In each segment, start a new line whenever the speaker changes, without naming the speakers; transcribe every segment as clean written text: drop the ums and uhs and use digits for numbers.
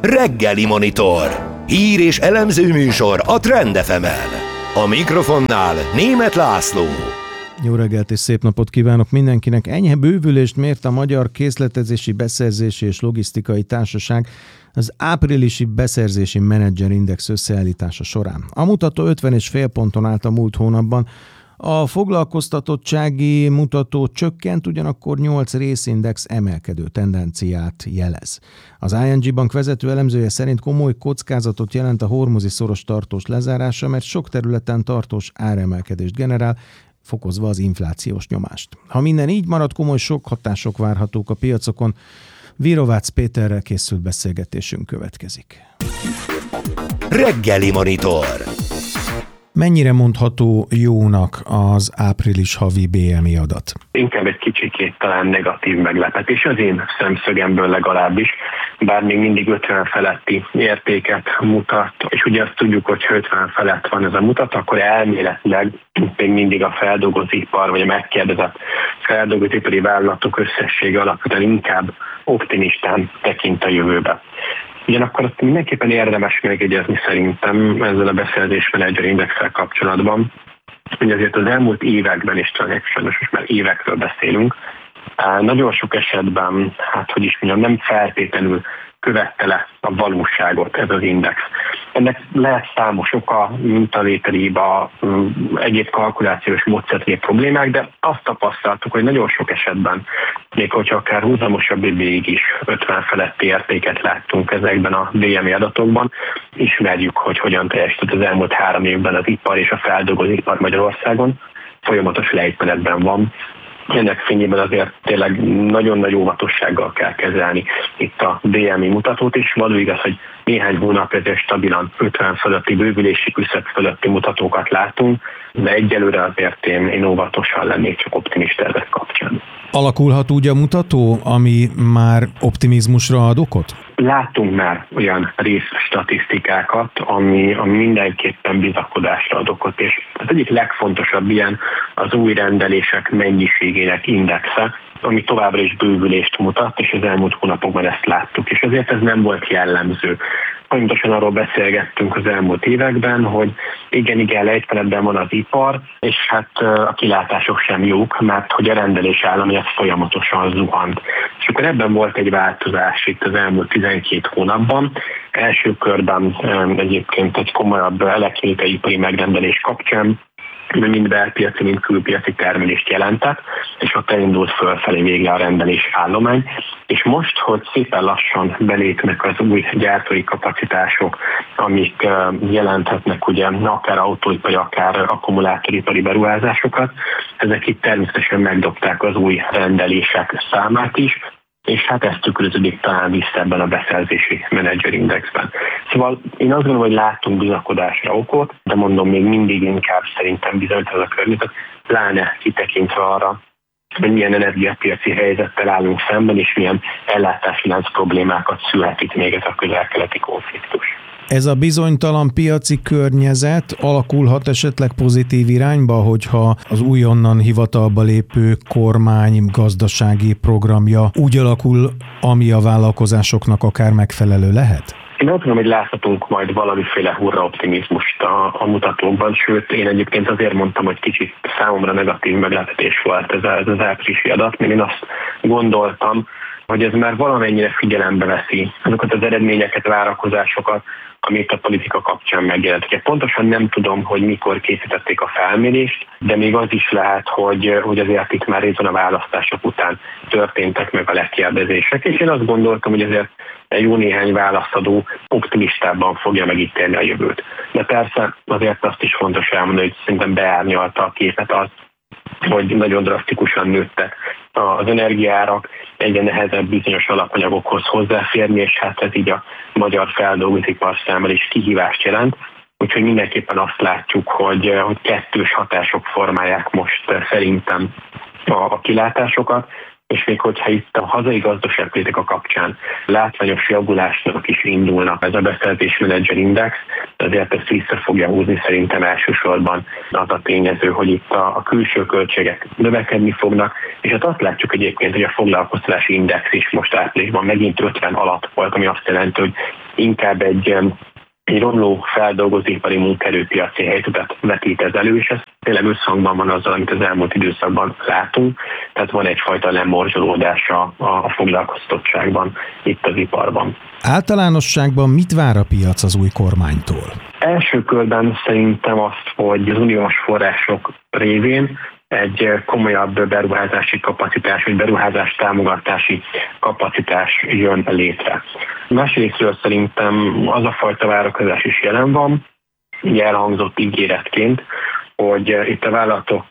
Reggeli Monitor. Hír és elemző műsor a Trend FM-en. A mikrofonnál Németh László.
Jó reggelt és szép napot kívánok mindenkinek! Enyhe bővülést mért a Magyar Készletezési, Beszerzési és Logisztikai Társaság az áprilisi beszerzési menedzserindex összeállítása során. A mutató 50,5 ponton állt a múlt hónapban. A foglalkoztatottsági mutató csökkent, ugyanakkor 8 részindex emelkedő tendenciát jelez. Az ING Bank vezető elemzője szerint komoly kockázatot jelent a hormuzi-szoros tartós lezárása, mert sok területen tartós áremelkedést generál, fokozva az inflációs nyomást. Ha minden így marad, komoly hatások várhatók a piacokon. Virovácz Péterrel készült beszélgetésünk következik.
Reggeli Monitor.
Mennyire mondható jónak az április havi BMI adat?
Inkább egy kicsikét talán negatív meglepetés, az én szemszögemből legalábbis, bár még mindig 50 feletti értéket mutat, és ugye azt tudjuk, hogy 50 felett van ez a mutat, akkor elméletileg még mindig a feldolgozóipar, vagy a megkérdezett feldolgozóipari vállalatok összessége alapvetően inkább optimistán tekint a jövőbe. Ugyanakkor azt mindenképpen érdemes megjegyezni szerintem ezzel a beszerzés menedzser indexel kapcsolatban, hogy azért az elmúlt években, és sajnos most már évekről beszélünk, nagyon sok esetben, nem feltétlenül követte le a valóságot ez az index. Ennek lehet számos oka, mintavételiba, egyéb kalkulációs módszertani problémák, de azt tapasztaltuk, hogy nagyon sok esetben, még hogyha akár húzamosabb időig is 50 feletti értéket láttunk ezekben a BMI adatokban, ismerjük, hogy hogyan teljesített az elmúlt 3 évben az ipar és a feldolgozóipar Magyarországon, folyamatos lejtmenetben van. Ennek fényében azért tényleg nagyon nagy óvatossággal kell kezelni itt a BMI mutatót, és való igaz, hogy néhány hónap ezért stabilan 50 fölötti bővülési küszöb fölötti mutatókat látunk, de egyelőre azért én óvatosan lennék csak optimista ezek kapcsán.
Alakulhat úgy a mutató, ami már optimizmusra ad okot?
Láttunk már olyan részstatisztikákat, ami mindenképpen bizakodásra ad okot, és az egyik legfontosabb ilyen az új rendelések mennyiségének indexe, ami továbbra is bővülést mutat, és az elmúlt hónapokban ezt láttuk, és azért ez nem volt jellemző. Pontosan arról beszélgettünk az elmúlt években, hogy igen, lejtmenetben van az ipar, és a kilátások sem jók, mert hogy a rendelés állami ez folyamatosan zuhant. És akkor ebben volt egy változás itt az elmúlt 12 hónapban. Első körben egyébként egy komolyabb elektronikai ipari megrendelés kapcsán, mind belpiaci, mind külpiaci termelést jelentett, és ott elindult fölfelé végre a rendelés állomány, és most, hogy szépen lassan belépnek az új gyártói kapacitások, amik jelenthetnek ugye akár autóipari, akár akkumulátoripari beruházásokat, ezek itt természetesen megdobták az új rendelések számát is, és ez tükröződik talán vissza ebben a beszerzési menedzserindexben. Szóval én azt gondolom, hogy láttunk bizakodásra okot, de mondom, még mindig inkább szerintem bizonytalan a környezet, pláne kitekintve arra, hogy milyen energiapiaci helyzettel állunk szemben, és milyen ellátáslánc problémákat szülhet itt még ez a közel-keleti konfliktus.
Ez a bizonytalan piaci környezet alakulhat esetleg pozitív irányba, hogyha az újonnan hivatalba lépő kormány gazdasági programja úgy alakul, ami a vállalkozásoknak akár megfelelő lehet?
Én azt gondolom, hogy láthatunk majd valamiféle hurra optimizmust a mutatókban, sőt, én egyébként azért mondtam, hogy kicsit számomra negatív meglepetés volt ez az áprilisi adat, mert én azt gondoltam, hogy ez már valamennyire figyelembe veszi azokat az eredményeket, várakozásokat, amit a politika kapcsán megjelent. Pontosan nem tudom, hogy mikor készítették a felmérést, de még az is lehet, hogy azért itt már részben a választások után történtek meg a lekérdezések, és én azt gondoltam, hogy azért jó néhány választadó optimistában fogja megítélni a jövőt. De persze azért azt is fontos elmondani, hogy szerintem beárnyalta a képet az, hogy nagyon drasztikusan nőttek az energiaárak, egyre nehezebb bizonyos alapanyagokhoz hozzáférni, és ez így a magyar feldolgozóipar számára is kihívást jelent. Úgyhogy mindenképpen azt látjuk, hogy kettős hatások formálják most szerintem a kilátásokat, és még hogyha itt a hazai gazdaságpolitika kapcsán látványos javulásnak is indulnak ez a beszerzés menedzser index, azért ezt vissza fogja húzni szerintem elsősorban az a tényező, hogy itt a külső költségek növekedni fognak, és azt látjuk egyébként, hogy a foglalkoztatási index is most áprilisban megint 50 alatt volt, ami azt jelenti, hogy inkább egy romló feldolgozóipari munkaerőpiaci helyzetet vetít ez elő, és ez tényleg összhangban van azzal, amit az elmúlt időszakban látunk, tehát van egyfajta lemorzsolódása a foglalkoztatottságban itt az iparban.
Általánosságban mit vár a piac az új kormánytól?
Első körben szerintem azt, hogy az uniós források révén egy komolyabb beruházási kapacitás, vagy beruházás támogatási kapacitás jön létre. Másrésztről szerintem az a fajta várakozás is jelen van, ugye elhangzott ígéretként, hogy itt a vállalatok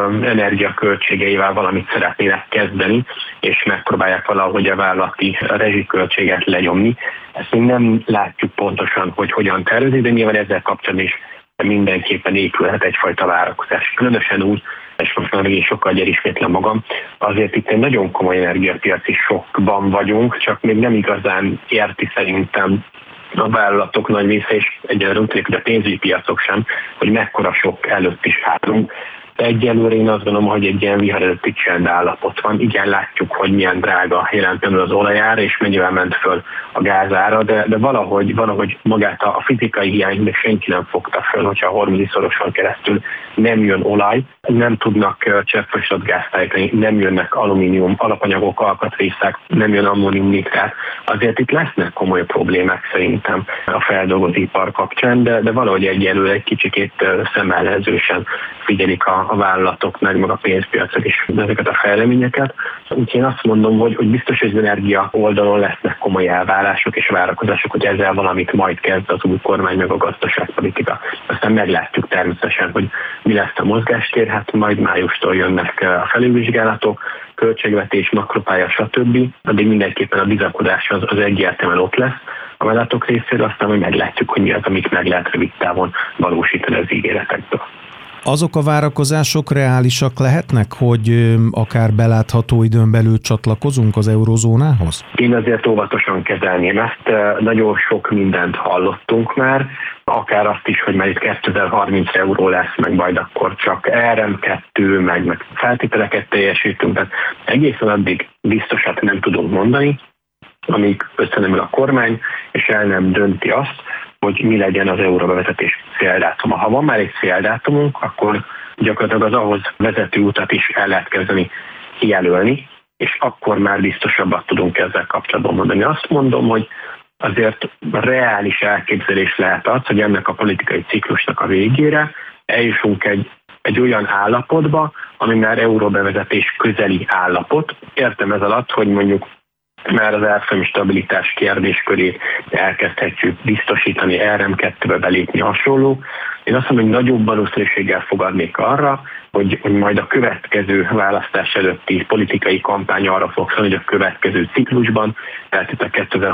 energiaköltségeivel valamit szeretnének kezdeni, és megpróbálják valahogy a vállalati rezsiköltséget lenyomni. Ezt még nem látjuk pontosan, hogy hogyan tervezik, de nyilván ezzel kapcsolatban is mindenképpen épülhet egyfajta várakozás. Különösen úgy, és most már is sokkal ismétlem magam, azért itt egy nagyon komoly energiapiaci sokkban vagyunk, csak még nem igazán érti szerintem a vállalatok nagy része, és egyelőre úgy tűnik, hogy a pénzügyi piacok sem, hogy mekkora sok előtt is állunk. De egyelőre én azt gondolom, hogy egy ilyen vihar előtti csend állapot van. Igen, látjuk, hogy milyen drága jelentően az olajára, és mennyivel ment föl a gázára, de valahogy magát a fizikai hiányt még senki nem fogta föl, hogyha a hormuzi szoroson keresztül nem jön olaj, nem tudnak cseppfolyósított gázt állítani, nem jönnek alumínium alapanyagok, alkatrészek, nem jön ammóniumnitrát. Azért itt lesznek komoly problémák szerintem a feldolgozóipar kapcsán, de valahogy egyelőre egy kicsikét szemellenzősen figyelik a vállalatok, meg a pénzpiacok is ezeket a fejleményeket. Úgyhogy én azt mondom, hogy biztos, hogy az energia oldalon lesznek komoly elvárások és várakozások, hogy ezzel valamit majd kezd az új kormány, meg a gazdaságpolitika. Aztán meglátjuk természetesen, hogy mi lesz a mozgástér, hát majd májustól jönnek a felülvizsgálatok, költségvetés, makropálya, stb. Addig mindenképpen a bizakodás az egyértelműen ott lesz a vállalatok részéről, aztán majd meglátjuk, hogy mi az, amit meg lehet rövid távon valósítani az ígéretekből.
Azok a várakozások reálisak lehetnek, hogy akár belátható időn belül csatlakozunk az eurozónához?
Én azért óvatosan kezelném ezt. Nagyon sok mindent hallottunk már, akár azt is, hogy már itt 2030 euró lesz, meg majd akkor csak RM2, meg feltételeket teljesítünk. Tehát egészen addig biztosat nem tudunk mondani, amíg összenemül a kormány, és el nem dönti azt, hogy mi legyen az euróbevezetés céldátuma. Ha van már egy céldátumunk, akkor gyakorlatilag az ahhoz vezető utat is el lehet kezdeni kijelölni, és akkor már biztosabbat tudunk ezzel kapcsolatban mondani. Azt mondom, hogy azért reális elképzelés lehet az, hogy ennek a politikai ciklusnak a végére eljussunk egy olyan állapotba, ami már euróbevezetés közeli állapot. Értem ez alatt, hogy mondjuk már az árfolyam stabilitás kérdéskörét elkezdhetjük biztosítani, RM2-be belépni hasonló. Én azt mondom, hogy nagyobb valószínűséggel fogadnék arra, hogy majd a következő választás előtti politikai kampány arra fog szólni, hogy a következő ciklusban, tehát itt a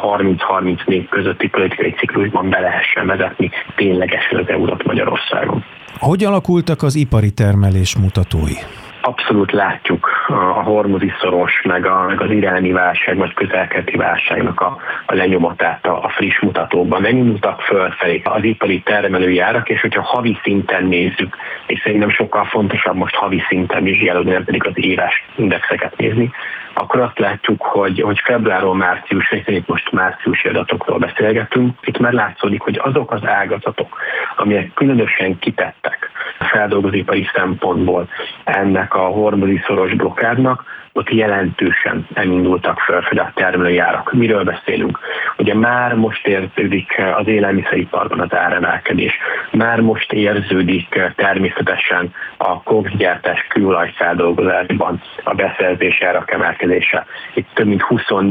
2030-34 közötti politikai ciklusban be lehessen vezetni ténylegesen az eurót Magyarországon. Hogy
alakultak az ipari termelés mutatói?
Abszolút látjuk a hormuzi szoros, meg az iráni válság, vagy közel-keleti válságnak a lenyomatát a friss mutatókban. Megindultak fölfelé az ipari termelői árak, és hogyha havi szinten nézzük, és szerintem sokkal fontosabb most havi szinten vizsgálódni, nem pedig az éves indexeket nézni, akkor azt látjuk, hogy februárról március, hiszen itt most márciusi adatokról beszélgetünk, itt már látszódik, hogy azok az ágazatok, amelyek különösen kitettek feldolgozóipari szempontból ennek a hormuzi szoros blokkádnak, ott jelentősen elindultak fölfelé a termelői árak. Miről beszélünk? Ugye már most érződik az élelmiszeriparban az áremelkedés, már most érződik természetesen a kokszgyártás kőolajfeldolgozásban a beszerzés árak emelkedése. Itt több mint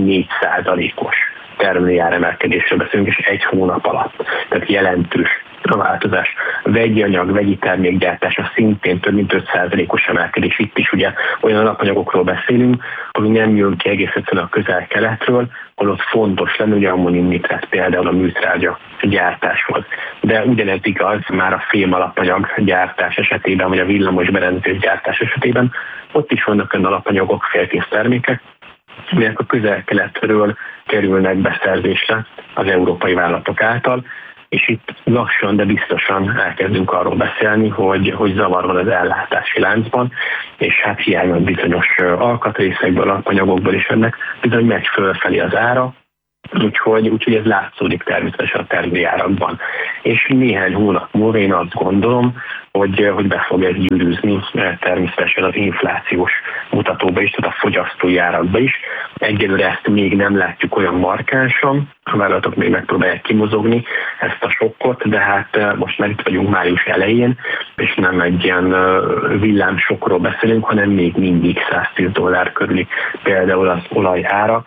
24%-os termelői áremelkedésről beszélünk, és egy hónap alatt. Tehát jelentős a változás. A vegyi anyag, vegyi termékgyártása szintén több mint 5%-os emelkedés. Itt is ugye olyan alapanyagokról beszélünk, ami nem jön ki egész egyszerűen a közel-keletről, holott fontos lenne, ugye ammóniumnitrát például a műtrágya gyártáshoz. De ugyanez igaz már a fém alapanyag gyártás esetében, vagy a villamos berendezés gyártás esetében, ott is vannak olyan alapanyagok, félkész termékek, amelyek a közel-keletről kerülnek beszerzésre az európai vállalatok által, és itt lassan, de biztosan elkezdünk arról beszélni, hogy zavar van az ellátási láncban, és hát hiányos bizonyos alkatrészekből, alapanyagokból is ennek bizony megy fölfelé az ára, Úgyhogy ez látszódik természetesen a terméjárakban. És néhány hónap múlva én azt gondolom, hogy be fog ez gyűrűzni természetesen az inflációs mutatóba is, tehát a fogyasztói árakba is. Egyelőre ezt még nem látjuk olyan markánsan, a vállalatok még megpróbálják kimozogni ezt a sokkot, de hát most már itt vagyunk május elején, és nem egy ilyen villámsokról beszélünk, hanem még mindig $110 körüli például az olaj ára,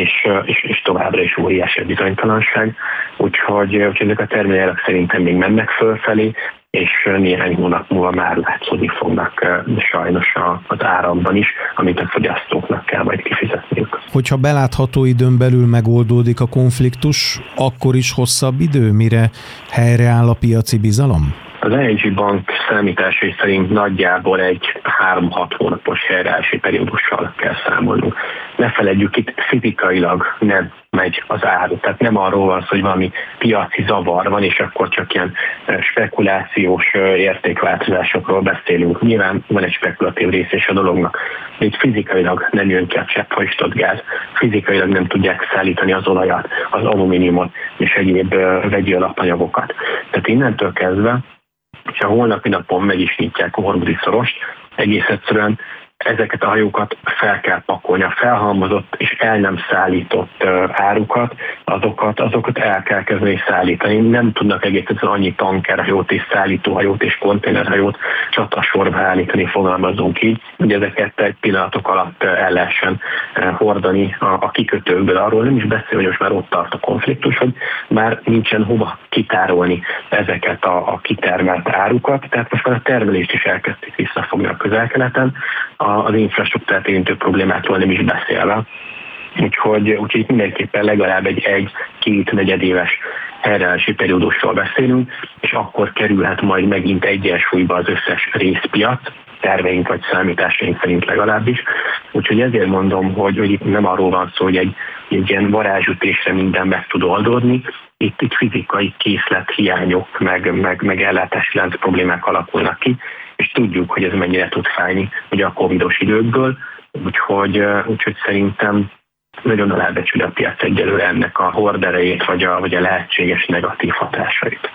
és továbbra is óriási a bizonytalanság, úgyhogy ezek a termélyárak szerintem még mennek fölfelé, és néhány hónap múlva már látszódni fognak sajnos az áramban is, amit a fogyasztóknak kell majd kifizetniük.
Hogyha belátható időn belül megoldódik a konfliktus, akkor is hosszabb idő, mire helyreáll a piaci bizalom?
Az ING Bank számításai szerint nagyjából egy 3-6 hónapos helyreállási periódussal kell számolnunk. Ne feledjük, itt fizikailag nem megy az áru, tehát nem arról van szó, hogy valami piaci zavar van, és akkor csak ilyen spekulációs értékváltozásokról beszélünk. Nyilván van egy spekulatív rész is a dolognak, de itt fizikailag nem jön ki a cseppfolyósított gáz, fizikailag nem tudják szállítani az olajat, az alumíniumot és egyéb vegyi alapanyagokat. Tehát innentől kezdve, ha holnapi napon meg is nyitják a hormuzi szorost, egész egyszerűen ezeket a hajókat fel kell pakolni. A felhalmozott és el nem szállított árukat, azokat el kell kezdeni szállítani. Nem tudnak egész egyszerűen annyi tankerhajót és szállítóhajót és konténerhajót csatasorba állítani, fogalmazunk így, hogy ezeket egy pillanatok alatt el lehessen hordani a kikötőkből. Arról nem is beszél, hogy most már ott tart a konfliktus, hogy már nincsen hova kitárolni ezeket a kitermelt árukat, tehát most már a termelést is elkezdték visszafogni a Közel-Keleten, az infrastruktúrát érintő problémákról nem is beszélve. Úgyhogy itt mindenképpen legalább egy 2 negyedéves helyreállási periódusról beszélünk, és akkor kerülhet majd megint egyensúlyba az összes részpiac, terveink vagy számításaink szerint legalábbis. Úgyhogy ezért mondom, hogy itt nem arról van szó, hogy egy ilyen varázsütésre minden meg tud oldódni, itt fizikai készlethiányok, meg ellátási lánc problémák alakulnak ki, és tudjuk, hogy ez mennyire tud fájni ugye a covidos időkből, úgyhogy szerintem nagyon alábecsül a piac egyelőre ennek a horderejét, vagy a lehetséges negatív hatásait.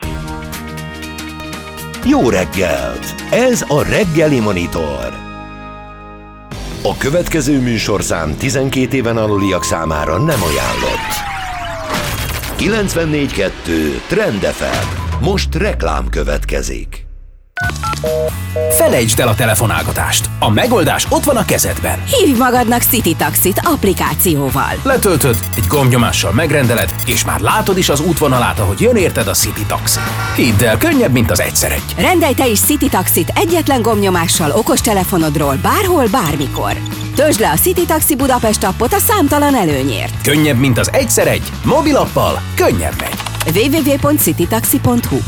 Jó reggelt! Ez a Reggeli Monitor. A következő műsorszám 12 éven aluliak számára nem ajánlott. 94.2 Trend FM. Most reklám következik.
Felejtsd el a telefonálgatást. A megoldás ott van a kezedben.
Hívj magadnak City Taxit applikációval.
Letöltöd, egy gombnyomással megrendeled, és már látod is az útvonalát, ahogy jön érted a City Taxi. Hidd el, könnyebb, mint az egyszeregy.
Rendelj te is City Taxit egyetlen gombnyomással okostelefonodról bárhol, bármikor. Töltsd le a City Taxi Budapest appot a számtalan előnyért.
Könnyebb, mint az egyszeregy. Mobilappal könnyebb megy.
www.citytaxi.hu.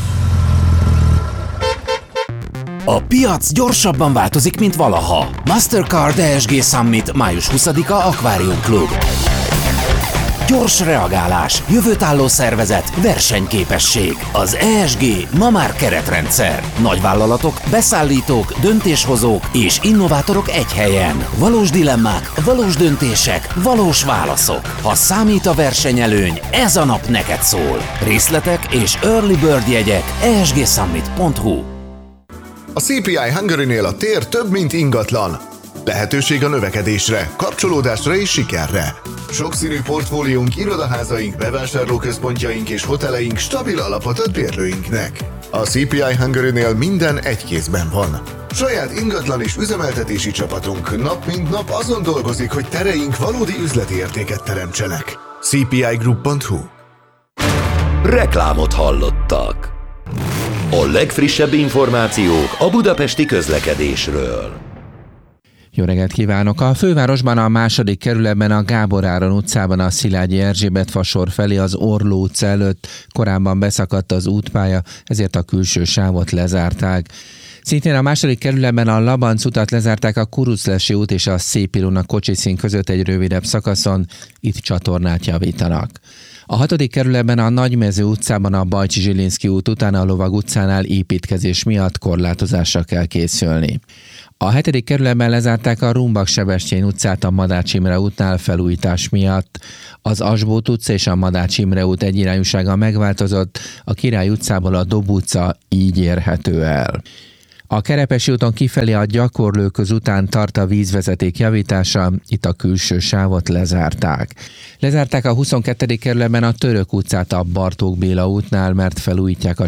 A piac gyorsabban változik, mint valaha. Mastercard ESG Summit május 20-a Aquarium Club. Gyors reagálás, jövőtálló szervezet, versenyképesség. Az ESG ma már keretrendszer. Nagyvállalatok, beszállítók, döntéshozók és innovátorok egy helyen. Valós dilemmák, valós döntések, valós válaszok. Ha számít a versenyelőny, ez a nap neked szól. Részletek és early bird jegyek esgsummit.hu.
A CPI Hungary-nél a tér több, mint ingatlan. Lehetőség a növekedésre, kapcsolódásra és sikerre. Sokszínű portfóliónk, irodaházaink, bevásárlóközpontjaink és hoteleink stabil alapot ad bérlőinknek. A CPI Hungary-nél minden egy kézben van. Saját ingatlan és üzemeltetési csapatunk nap mint nap azon dolgozik, hogy tereink valódi üzleti értéket teremtsenek. cpigroup.hu.
Reklámot hallottak. A legfrissebb információk a budapesti közlekedésről.
Jó reggelt kívánok! A fővárosban a 2. kerületben a Gábor Áron utcában a Szilágyi Erzsébet fasor felé az Orló utca előtt korábban beszakadt az útpálya, ezért a külső sávot lezárták. Szintén a 2. kerületben a Labanc utat lezárták a Kuruclesi út és a Szép Ilona Kocsiszín között egy rövidebb szakaszon, itt csatornát javítanak. A 6. kerületben a Nagymező utcában a Bajcsi-Zsilinszky út után a Lovag utcánál építkezés miatt korlátozásra kell készülni. A 7. kerületben lezárták a Rumbak-Sebestyén utcát a Madács Imre útnál felújítás miatt. Az Asbót utca és a Madács Imre út egyirányúsága megváltozott, a Király utcából a Dob utca így érhető el. A Kerepesi úton kifelé a Gyakorlóköz után tart a vízvezeték javítása, itt a külső sávot lezárták. Lezárták a 22. kerületben a Török utcát a Bartók Béla útnál, mert felújítják a